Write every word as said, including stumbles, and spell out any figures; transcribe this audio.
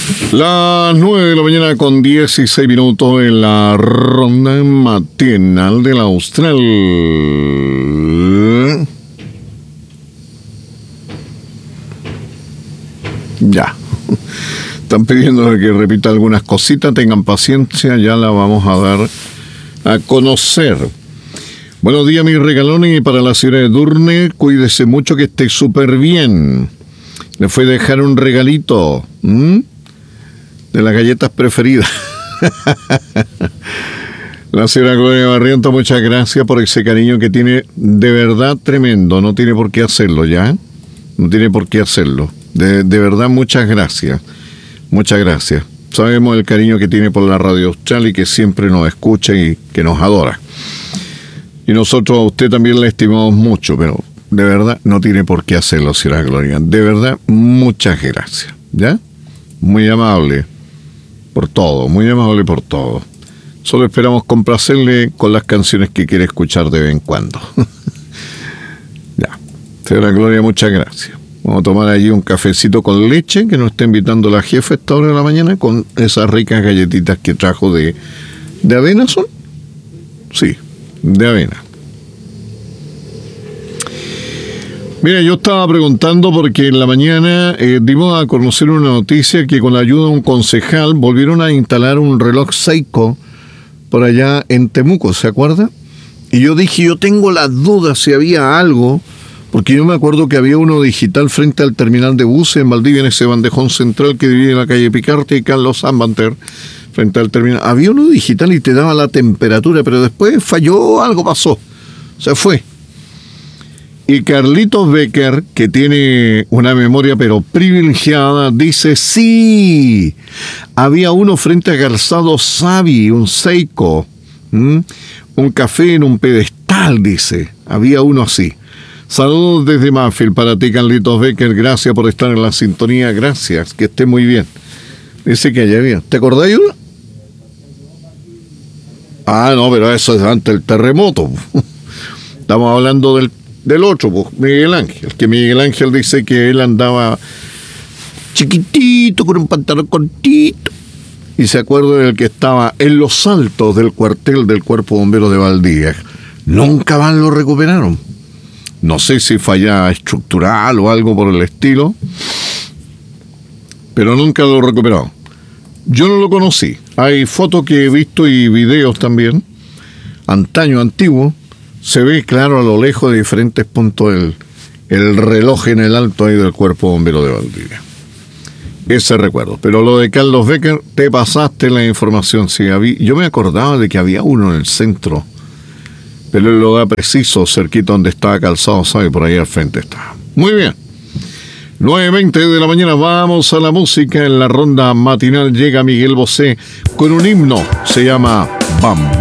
Las nueve de la mañana con dieciséis minutos en la ronda matinal del Austral. Ya. Están pidiendo que repita algunas cositas, tengan paciencia, ya la vamos a dar a conocer. Buenos días, mis regalones, y para la señora Edurne, cuídese mucho, que esté súper bien. Le fue a dejar un regalito ¿m? de las galletas preferidas. La señora Gloria Barrientos, muchas gracias por ese cariño que tiene, de verdad tremendo, no tiene por qué hacerlo ya, no tiene por qué hacerlo, de, de verdad muchas gracias, muchas gracias. Sabemos el cariño que tiene por la Radio Austral y que siempre nos escucha y que nos adora. Y nosotros a usted también le estimamos mucho, pero de verdad no tiene por qué hacerlo, señora Gloria. De verdad, muchas gracias, ¿ya? Muy amable por todo, muy amable por todo. Solo esperamos complacerle con las canciones que quiere escuchar de vez en cuando. Ya, señora Gloria, muchas gracias. Vamos a tomar allí un cafecito con leche que nos está invitando la jefa a esta hora de la mañana con esas ricas galletitas que trajo de... ¿De avena son? Sí, de avena. Mira, yo estaba preguntando porque en la mañana eh, dimos a conocer una noticia que con la ayuda de un concejal volvieron a instalar un reloj Seiko por allá en Temuco, ¿se acuerda? Y yo dije, yo tengo las dudas si había algo, porque yo me acuerdo que había uno digital frente al terminal de buses en Valdivia, en ese bandejón central que divide la calle Picarte y Carlos Sambanter, frente al terminal. Había uno digital y te daba la temperatura, pero después falló, algo pasó, se fue. Y Carlitos Becker, que tiene una memoria pero privilegiada, dice, sí, había uno frente a Calzado Savi, un Seiko, ¿m? un café en un pedestal, dice, había uno así. Saludos desde Manfield para ti, Carlitos Becker, gracias por estar en la sintonía, gracias, que esté muy bien. Dice que allá había, ¿te acordás de uno? Ah, no, pero eso es antes del terremoto. Estamos hablando del Del otro, pues, Miguel Ángel, que Miguel Ángel dice que él andaba chiquitito, con un pantalón cortito, y se acuerda del que estaba en los altos del cuartel del Cuerpo Bombero de Valdivia. Nunca más lo recuperaron. No sé si falla estructural o algo por el estilo, pero nunca lo recuperaron. Yo no lo conocí. Hay fotos que he visto y videos también, antaño, antiguo. Se ve claro a lo lejos de diferentes puntos el, el reloj en el alto ahí del Cuerpo Bombero de Valdivia. Ese recuerdo. Pero lo de Carlos Becker, te pasaste la información. Sí, había, yo me acordaba de que había uno en el centro, pero él lo da preciso, cerquita donde estaba Calzado, ¿sabe? Por ahí al frente está. Muy bien. nueve veinte de la mañana, vamos a la música. En la ronda matinal llega Miguel Bosé con un himno. Se llama Bambú.